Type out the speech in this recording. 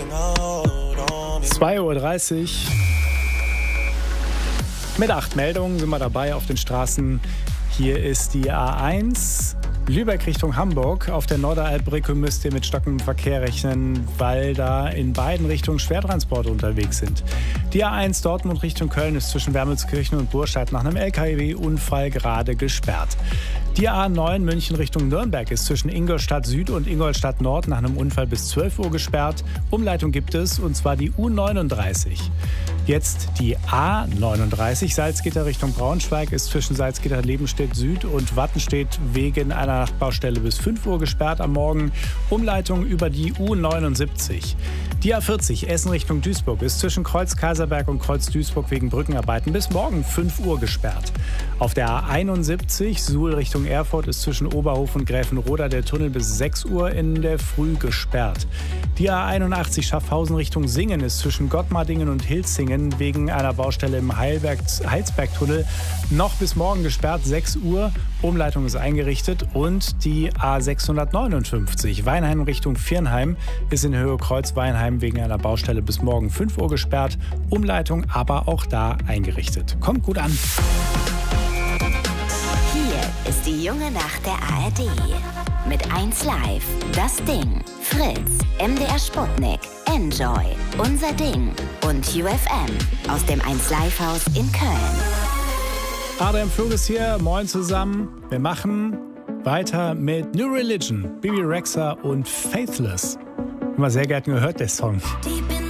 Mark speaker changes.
Speaker 1: 2:30 Uhr. Mit 8 Meldungen sind wir dabei auf den Straßen. Hier ist die A1. Lübeck Richtung Hamburg. Auf der Norderalbbrücke müsst ihr mit stockendem Verkehr rechnen, weil da in beiden Richtungen Schwertransporte unterwegs sind. Die A1 Dortmund Richtung Köln ist zwischen Wermelskirchen und Burscheid nach einem LKW-Unfall gerade gesperrt. Die A9 München Richtung Nürnberg ist zwischen Ingolstadt Süd und Ingolstadt Nord nach einem Unfall bis 12 Uhr gesperrt. Umleitung gibt es, und zwar die U39. Jetzt die A39 Salzgitter Richtung Braunschweig ist zwischen Salzgitter-Lebenstedt Süd und Wattenstedt wegen einer Nachtbaustelle bis 5 Uhr gesperrt am Morgen. Umleitung über die U79. Die A40 Essen Richtung Duisburg ist zwischen Kreuz-Kaiserberg und Kreuz-Duisburg wegen Brückenarbeiten bis morgen 5 Uhr gesperrt. Auf der A71 Suhl Richtung Erfurt ist zwischen Oberhof und Gräfenroda der Tunnel bis 6 Uhr in der Früh gesperrt. Die A81 Schaffhausen Richtung Singen ist zwischen Gottmardingen und Hilsingen wegen einer Baustelle im Heilsbergtunnel noch bis morgen gesperrt, 6 Uhr. Umleitung ist eingerichtet. Und die A659 Weinheim Richtung Viernheim ist in Höhe Kreuz-Weinheim wegen einer Baustelle bis morgen 5 Uhr gesperrt. Umleitung aber auch da eingerichtet. Kommt gut an.
Speaker 2: Hier ist die junge Nacht der ARD. Mit 1 Live, Das Ding, Fritz, MDR Sputnik, Enjoy, Unser Ding und UFM aus dem 1 Live Haus in Köln.
Speaker 1: Adrian Flug ist hier, moin zusammen. Wir machen weiter mit New Religion, Bibi Rexha und Faithless. Immer sehr gern gehört, der Song.
Speaker 3: Die